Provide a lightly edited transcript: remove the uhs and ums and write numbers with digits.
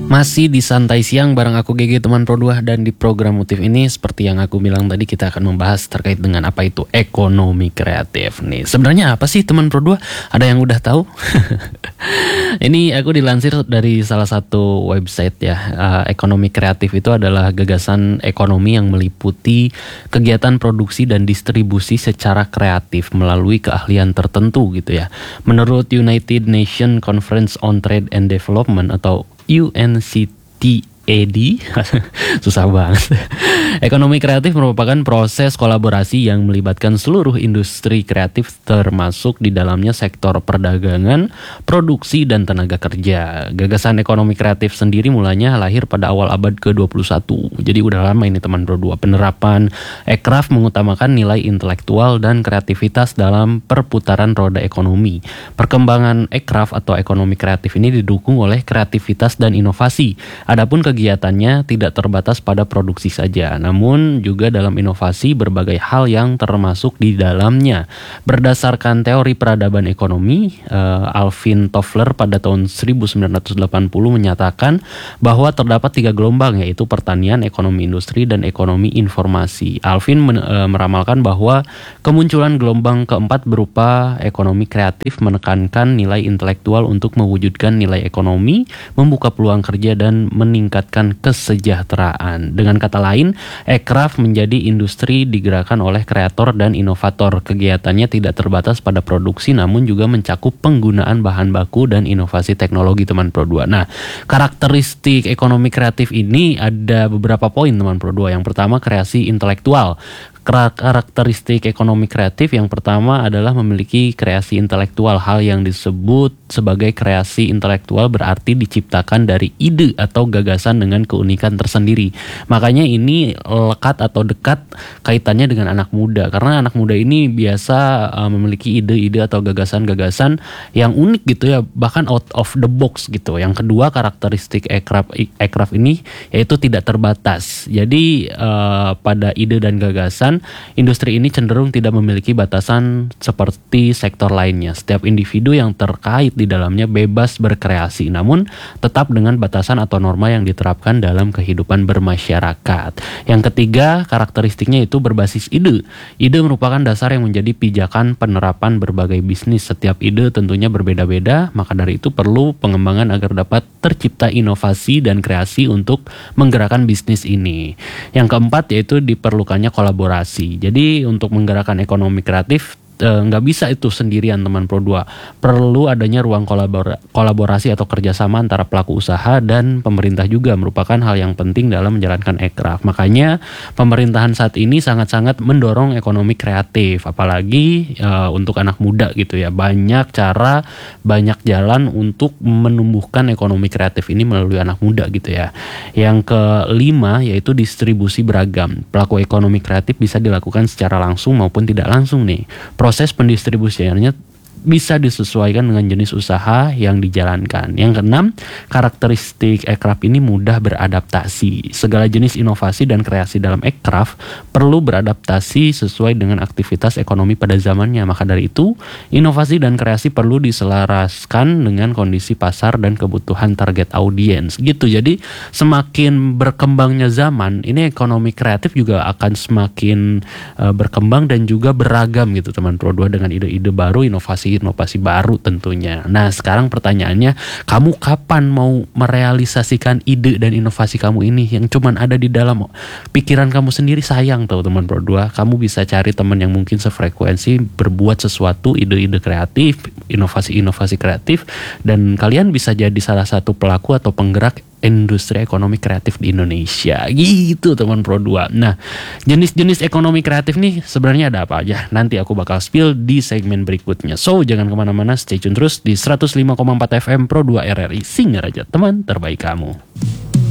Masih di Santai Siang bareng aku GG teman Pro 2, dan di program Motif ini seperti yang aku bilang tadi, kita akan membahas terkait dengan apa itu ekonomi kreatif nih. Sebenarnya apa sih teman Pro 2? Ada yang udah tahu? Ini aku dilansir dari salah satu website ya. Ekonomi kreatif itu adalah gagasan ekonomi yang meliputi kegiatan produksi dan distribusi secara kreatif melalui keahlian tertentu gitu ya. Menurut United Nations Conference on Trade and Development atau UNCTAD, susah banget. Ekonomi kreatif merupakan proses kolaborasi yang melibatkan seluruh industri kreatif, termasuk di dalamnya sektor perdagangan, produksi, dan tenaga kerja. Gagasan ekonomi kreatif sendiri mulanya lahir pada awal abad ke-21. Jadi udah lama ini teman Pro 2. Penerapan ekraf mengutamakan nilai intelektual dan kreativitas dalam perputaran roda ekonomi. Perkembangan ekraf atau ekonomi kreatif ini didukung oleh kreativitas dan inovasi. Adapun kegiatannya tidak terbatas pada produksi saja, namun juga dalam inovasi berbagai hal yang termasuk di dalamnya. Berdasarkan teori peradaban ekonomi, Alvin Toffler pada tahun 1980 menyatakan bahwa terdapat 3 gelombang, yaitu pertanian, ekonomi industri, dan ekonomi informasi. Alvin meramalkan bahwa kemunculan gelombang keempat berupa ekonomi kreatif menekankan nilai intelektual untuk mewujudkan nilai ekonomi, membuka peluang kerja, dan meningkatkan kesejahteraan. Dengan kata lain, ekraf menjadi industri digerakkan oleh kreator dan inovator. Kegiatannya tidak terbatas pada produksi, namun juga mencakup penggunaan bahan baku dan inovasi teknologi teman Pro 2. Nah, karakteristik ekonomi kreatif ini ada beberapa poin teman Pro 2. Yang pertama, kreasi intelektual. Karakteristik ekonomi kreatif yang pertama adalah memiliki kreasi intelektual. Hal yang disebut sebagai kreasi intelektual berarti diciptakan dari ide atau gagasan dengan keunikan tersendiri. Makanya ini lekat atau dekat kaitannya dengan anak muda, karena anak muda ini biasa memiliki ide-ide atau gagasan-gagasan yang unik gitu ya, bahkan out of the box gitu. Yang kedua, karakteristik ekraf ini yaitu tidak terbatas. Jadi pada ide dan gagasan, industri ini cenderung tidak memiliki batasan seperti sektor lainnya. Setiap individu yang terkait di dalamnya bebas berkreasi, namun tetap dengan batasan atau norma yang diterapkan dalam kehidupan bermasyarakat. Yang ketiga, karakteristiknya itu berbasis ide. Ide merupakan dasar yang menjadi pijakan penerapan berbagai bisnis. Setiap ide tentunya berbeda-beda, maka dari itu perlu pengembangan agar dapat tercipta inovasi dan kreasi untuk menggerakkan bisnis ini. Yang keempat yaitu diperlukannya kolaborasi. Jadi untuk menggerakkan ekonomi kreatif nggak bisa itu sendirian teman Pro 2. Perlu adanya ruang kolaborasi atau kerjasama antara pelaku usaha dan pemerintah juga merupakan hal yang penting dalam menjalankan ekraf. Makanya pemerintahan saat ini sangat-sangat mendorong ekonomi kreatif, apalagi untuk anak muda gitu ya. Banyak cara, banyak jalan untuk menumbuhkan ekonomi kreatif ini melalui anak muda gitu ya. Yang kelima yaitu distribusi beragam. Pelaku ekonomi kreatif bisa dilakukan secara langsung maupun tidak langsung nih. Proses pendistribusiannya bisa disesuaikan dengan jenis usaha yang dijalankan. Yang keenam, karakteristik ekraf ini mudah beradaptasi. Segala jenis inovasi dan kreasi dalam ekraf perlu beradaptasi sesuai dengan aktivitas ekonomi pada zamannya. Maka dari itu, inovasi dan kreasi perlu diselaraskan dengan kondisi pasar dan kebutuhan target audiens. Gitu. Jadi semakin berkembangnya zaman, ini ekonomi kreatif juga akan semakin berkembang dan juga beragam gitu teman Pro 2, dengan ide-ide baru, inovasi baru tentunya. Nah, sekarang pertanyaannya, kamu kapan mau merealisasikan ide dan inovasi kamu ini yang cuman ada di dalam pikiran kamu sendiri? Sayang tau teman Pro 2. Kamu bisa cari teman yang mungkin sefrekuensi berbuat sesuatu, ide-ide kreatif, inovasi-inovasi kreatif, dan kalian bisa jadi salah satu pelaku atau penggerak industri ekonomi kreatif di Indonesia gitu teman Pro 2. Nah, jenis-jenis ekonomi kreatif nih sebenarnya ada apa aja? Nanti aku bakal spill di segmen berikutnya. So, jangan kemana-mana, stay tune terus di 105,4 FM Pro 2 RRI Singer aja teman terbaik kamu.